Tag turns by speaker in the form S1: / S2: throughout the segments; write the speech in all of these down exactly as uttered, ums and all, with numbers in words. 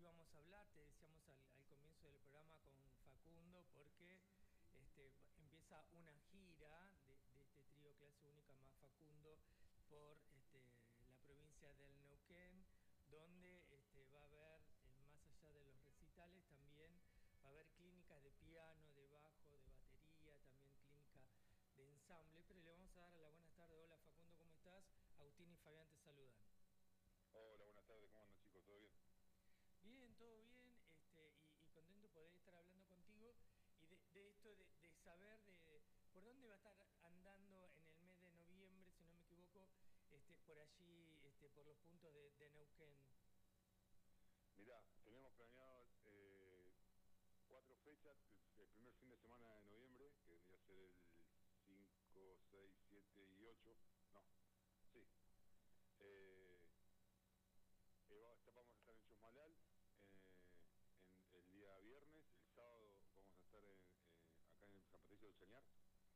S1: íbamos a hablar, te decíamos al, al comienzo del programa con Facundo, porque este, empieza una gira de, de este trío Clase Única más Facundo por este, la provincia del Neuquén, donde este, va a haber, eh, más allá de los recitales, también va a haber clínicas de piano, de bajo, de batería, también clínica de ensamble. Pero le vamos a dar la buenas tardes. Hola Facundo, ¿cómo estás? Agustín y Fabián te saludan.
S2: Hola, buenas tardes, ¿cómo andan, chicos? ¿Todo bien?
S1: Bien, todo bien, este, y, y contento de poder estar hablando contigo y de, de esto de, de saber de por dónde va a estar andando en el mes de noviembre, si no me equivoco, este, por allí, este, por los puntos de, de Neuquén.
S2: Mirá, tenemos planeado eh, cuatro fechas. El, el primer fin de semana de noviembre, que vendría a ser el cinco, seis, siete y ocho. No, sí. Eh, eh, va- está- vamos a estar en Chosmalal eh, en el día viernes. El sábado vamos a estar en, eh, acá en San Patricio del Chañar.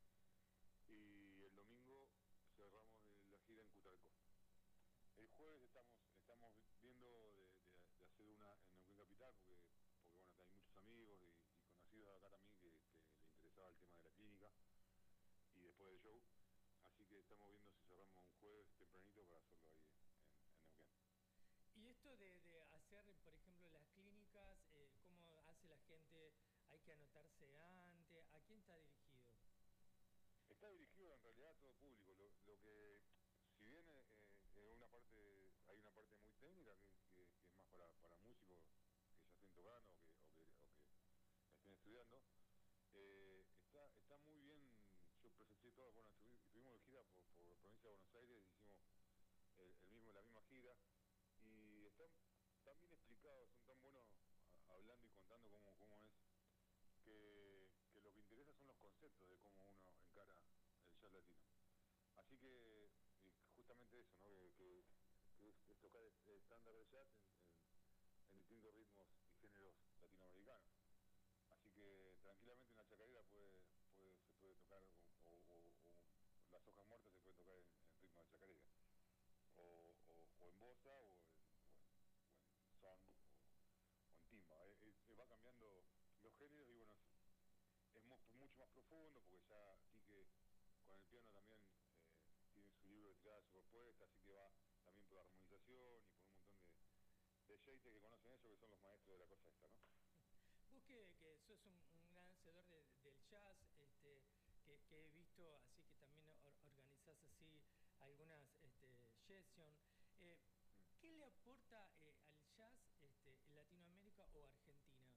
S2: Y el domingo cerramos la gira en Cutralcó. El jueves estamos estamos viendo de, de, de hacer una en Neuquén Capital, porque, porque bueno, hay muchos amigos y, y conocidos acá también que, que le interesaba el tema de la clínica y después del show. Así que estamos viendo si cerramos un jueves tempranito para hacerlo ahí en, en Neuquén.
S1: Y esto de, de hacer, por ejemplo, las clínicas, eh, ¿cómo hace la gente? ¿Hay que anotarse antes? ¿A quién está dirigido?
S2: Está dirigido en realidad a todo público, lo, lo que, si bien eh, en una parte hay una parte muy técnica que, que, que es más para, para músicos que ya estén tocando o que, o que, o que estén estudiando, eh, está está muy bien. Yo presencié todo, bueno, estuvimos de gira por, por la provincia de Buenos Aires, hicimos el, el mismo la misma gira y están tan bien explicados, son tan buenos a, hablando y contando cómo, cómo es que, que lo que interesa son los conceptos de cómo uno encara el jazz latino. Así que y justamente eso, ¿no? Que, que, que es, es, tocar estándar de jazz en, en, en distintos ritmos y géneros latinoamericanos. Así que tranquilamente una chacarera puede, puede, se puede tocar, o, o, o, o las hojas muertas se puede tocar en, en ritmo de chacarera, o, o, o en bossa, o en, o en, o en son, o, o en timba. Eh, eh, va cambiando los géneros y bueno, es, es mucho más profundo, porque ya Quique con el piano también eh, tiene su libro de tirada, su propuesta, así que va también por armonización y por un montón de, de jeites que conocen ellos, que son los maestros de la cosa esta, ¿no?
S1: Vos que, que sos un, un gran hacedor de, del jazz, este, que, que he visto, así que también or, organizás así algunas este, sessions, eh, ¿qué le aporta eh, al jazz este, en Latinoamérica o Argentina?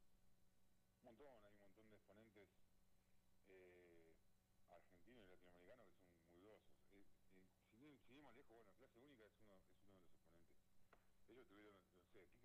S2: Un montón, hay un montón de exponentes eh, argentinos y latinoamericanos que son muy grosos. Eh, eh, sin, sin ir más lejos, bueno, Clase Única es uno, es uno de los exponentes. Ellos tuvieron, no sé,